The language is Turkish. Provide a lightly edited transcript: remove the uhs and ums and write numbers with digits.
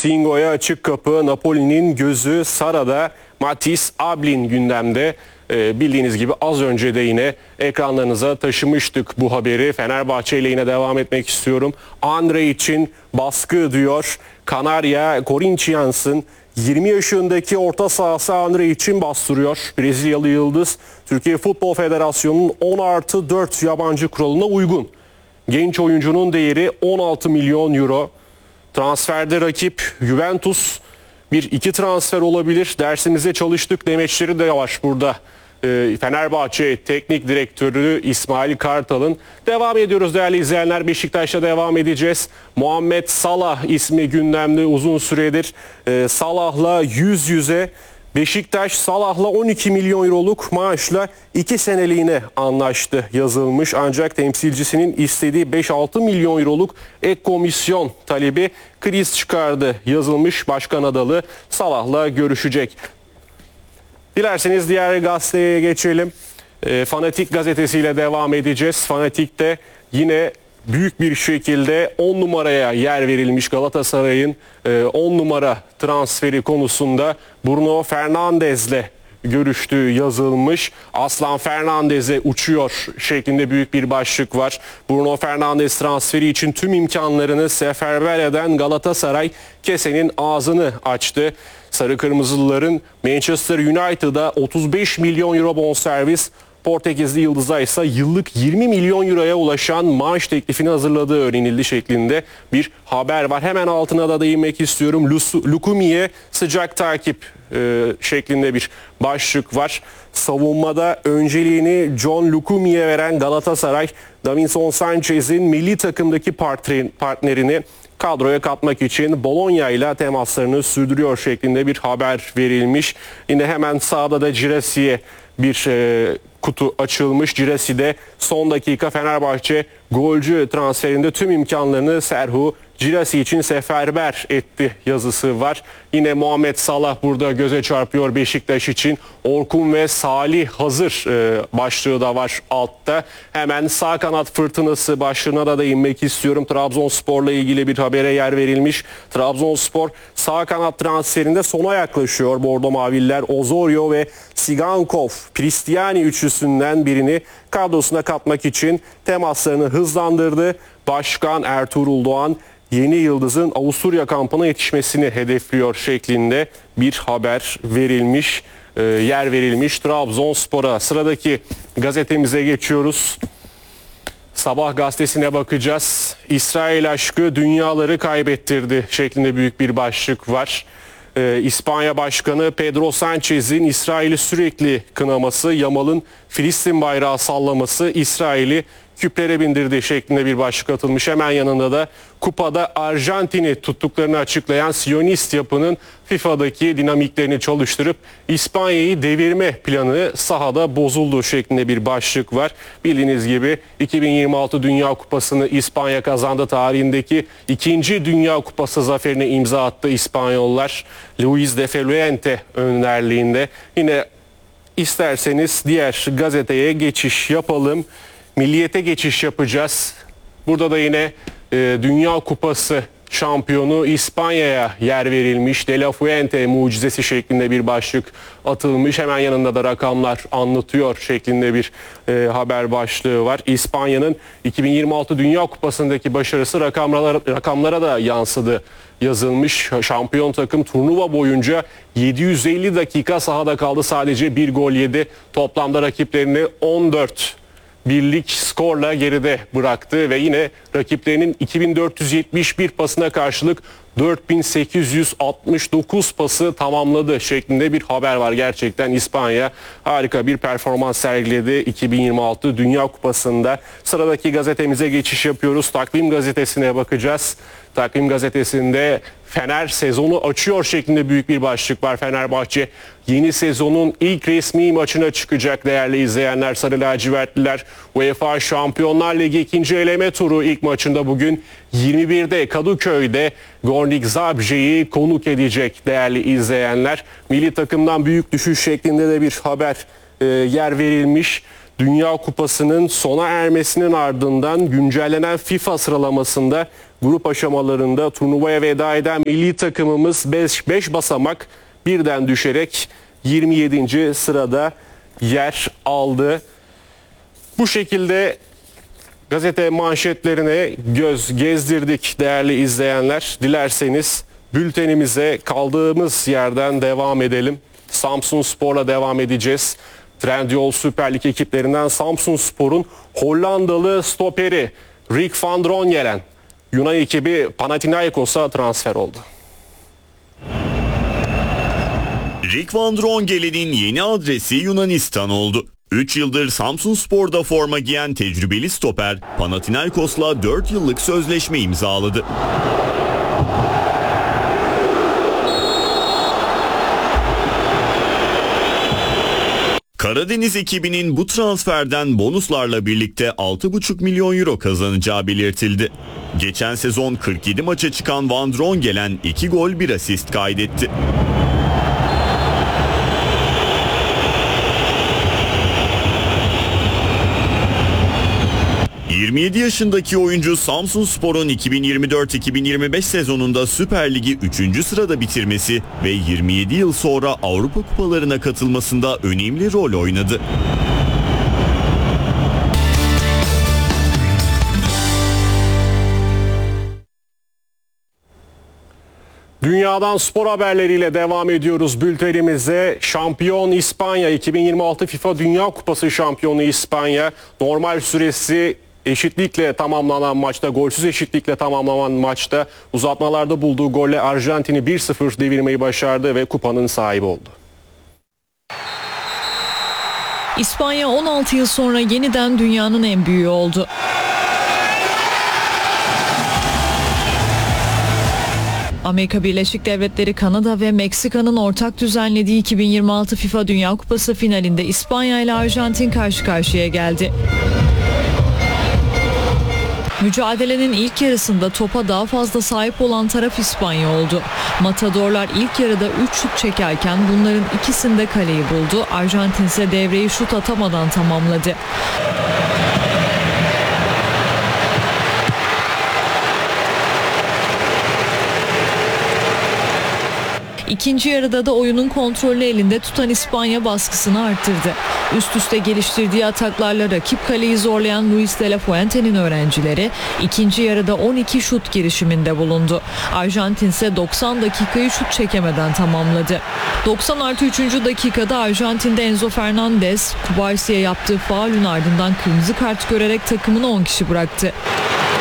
Singo'ya açık kapı, Napoli'nin gözü Sara'da, Matis Ablin gündemde. Bildiğiniz gibi az önce de yine ekranlarınıza taşımıştık bu haberi. Fenerbahçe ile yine devam etmek istiyorum. Andre için baskı diyor. Kanarya Corinthians'ın 20 yaşındaki orta sahası Andre için bastırıyor. Brezilyalı yıldız Türkiye Futbol Federasyonu'nun 10+4 yabancı kuralına uygun. Genç oyuncunun değeri 16 milyon euro. Transferde rakip Juventus, bir iki transfer olabilir. Dersimize çalıştık demeçleri de var burada. Fenerbahçe Teknik Direktörü İsmail Kartal'ın. Devam ediyoruz değerli izleyenler. Beşiktaş'ta devam edeceğiz. Muhammed Salah ismi gündemde uzun süredir. Salah'la yüz yüze. Beşiktaş Salah'la 12 milyon euroluk maaşla 2 seneliğine anlaştı yazılmış. Ancak temsilcisinin istediği 5-6 milyon euroluk ek komisyon talebi kriz çıkardı yazılmış. Başkan adalı Salah'la görüşecek. Dilerseniz diğer gazeteye geçelim. Fanatik gazetesiyle devam edeceğiz. Fanatik'te yine büyük bir şekilde 10 numaraya yer verilmiş. Galatasaray'ın 10 numara transferi konusunda Bruno Fernandes'le görüştüğü yazılmış. Aslan Fernandes'e uçuyor şeklinde büyük bir başlık var. Bruno Fernandes transferi için tüm imkanlarını seferber eden Galatasaray kesenin ağzını açtı. Sarı Kırmızılıların Manchester United'a 35 milyon euro bonservis, Portekizli yıldıza ise yıllık 20 milyon euroya ulaşan maaş teklifini hazırladığı öğrenildi şeklinde bir haber var. Hemen altına da değinmek istiyorum. Lukumi'ye sıcak takip şeklinde bir başlık var. Savunmada önceliğini John Lukumi'ye veren Galatasaray, Davinson Sanchez'in milli takımdaki partnerini kadroya katmak için Bologna ile temaslarını sürdürüyor şeklinde bir haber verilmiş. Yine hemen sağda da Giressi'ye bir kutu açılmış. Giressi'de son dakika Fenerbahçe golcü transferinde tüm imkanlarını Serhou Girassi için seferber etti yazısı var. Yine Muhammed Salah burada göze çarpıyor Beşiktaş için. Orkun ve Salih hazır başlığı da var altta. Hemen sağ kanat fırtınası başlığına da değinmek istiyorum. Trabzonspor'la ilgili bir habere yer verilmiş. Trabzonspor sağ kanat transferinde sona yaklaşıyor. Bordo Maviller Osorio ve Sigankov, Cristiani üçlüsünden birini kadrosuna katmak için temaslarını hızlandırdı. Başkan Ertuğrul Doğan yeni yıldızın Avusturya kampına yetişmesini hedefliyor şeklinde bir haber verilmiş, yer verilmiş Trabzonspor'a. Sıradaki gazetemize geçiyoruz. Sabah gazetesine bakacağız. İsrail aşkı dünyaları kaybettirdi şeklinde büyük bir başlık var. İspanya Başkanı Pedro Sanchez'in İsrail'i sürekli kınaması, Yamal'ın Filistin bayrağı sallaması İsrail'i küplere bindirdi şeklinde bir başlık atılmış. Hemen yanında da kupada Arjantin'i tuttuklarını açıklayan Siyonist yapının FIFA'daki dinamiklerini çalıştırıp İspanya'yı devirme planı sahada bozuldu şeklinde bir başlık var. Bildiğiniz gibi 2026 Dünya Kupası'nı İspanya kazandı. Tarihindeki 2. Dünya Kupası zaferine imza attı İspanyollar. Luis de Fuente önderliğinde. Yine isterseniz diğer gazeteye geçiş yapalım. Milliyete geçiş yapacağız. Burada da yine Dünya Kupası şampiyonu İspanya'ya yer verilmiş. De La Fuente mucizesi şeklinde bir başlık atılmış. Hemen yanında da rakamlar anlatıyor şeklinde bir haber başlığı var. İspanya'nın 2026 Dünya Kupası'ndaki başarısı rakamlara da yansıdı yazılmış. Şampiyon takım turnuva boyunca 750 dakika sahada kaldı. Sadece bir gol yedi. Toplamda rakiplerini 14 birlik skorla geride bıraktı ve yine rakiplerinin 2471 pasına karşılık 4869 pası tamamladı şeklinde bir haber var. Gerçekten İspanya harika bir performans sergiledi 2026 Dünya Kupası'nda. Sıradaki gazetemize geçiş yapıyoruz. Takvim gazetesine bakacağız. Takvim gazetesinde Fener sezonu açıyor şeklinde büyük bir başlık var. Fenerbahçe yeni sezonun ilk resmi maçına çıkacak değerli izleyenler. Sarı lacivertliler UEFA Şampiyonlar Ligi 2. eleme turu ilk maçında bugün 21'de Kadıköy'de Gornik Zabrze'yi konuk edecek değerli izleyenler. Milli takımdan büyük düşüş şeklinde de bir haber yer verilmiş. Dünya Kupası'nın sona ermesinin ardından güncellenen FIFA sıralamasında grup aşamalarında turnuvaya veda eden milli takımımız 5 basamak birden düşerek 27. sırada yer aldı. Bu şekilde gazete manşetlerine göz gezdirdik değerli izleyenler. Dilerseniz bültenimize kaldığımız yerden devam edelim. Samsunspor'la devam edeceğiz. Trendyol Süper Lig ekiplerinden Samsunspor'un Hollandalı stoperi Rick van Drongelen Yunan ekibi Panathinaikos'a transfer oldu. Rick van Drongelen'in yeni adresi Yunanistan oldu. 3 yıldır Samsunspor'da forma giyen tecrübeli stoper Panathinaikos'la 4 yıllık sözleşme imzaladı. Karadeniz ekibinin bu transferden bonuslarla birlikte 6,5 milyon euro kazanacağı belirtildi. Geçen sezon 47 maça çıkan Van Drongelen 2 gol 1 asist kaydetti. ...27 yaşındaki oyuncu Samsunspor'un 2024-2025 sezonunda Süper Lig'i 3. sırada bitirmesi ve 27 yıl sonra Avrupa Kupalarına katılmasında önemli rol oynadı. Dünyadan spor haberleriyle devam ediyoruz bültenimize. Şampiyon İspanya, 2026 FIFA Dünya Kupası şampiyonu İspanya. Normal süresi eşitlikle tamamlanan maçta, golsüz eşitlikle tamamlanan maçta uzatmalarda bulduğu golle Arjantin'i 1-0 devirmeyi başardı ve kupanın sahibi oldu. İspanya 16 yıl sonra yeniden dünyanın en büyüğü oldu. Amerika Birleşik Devletleri, Kanada ve Meksika'nın ortak düzenlediği 2026 FIFA Dünya Kupası finalinde İspanya ile Arjantin karşı karşıya geldi. Mücadelenin ilk yarısında topa daha fazla sahip olan taraf İspanya oldu. Matadorlar ilk yarıda 3 şut çekerken bunların ikisinde kaleyi buldu. Arjantin ise devreyi şut atamadan tamamladı. İkinci yarıda da oyunun kontrolünü elinde tutan İspanya baskısını arttırdı. Üst üste geliştirdiği ataklarla rakip kaleyi zorlayan Luis de la Fuente'nin öğrencileri ikinci yarıda 12 şut girişiminde bulundu. Arjantin ise 90 dakikayı şut çekemeden tamamladı. 90+3. dakikada Arjantin'de Enzo Fernandez, Kubarsi'ye yaptığı faulün ardından kırmızı kart görerek takımını 10 kişi bıraktı.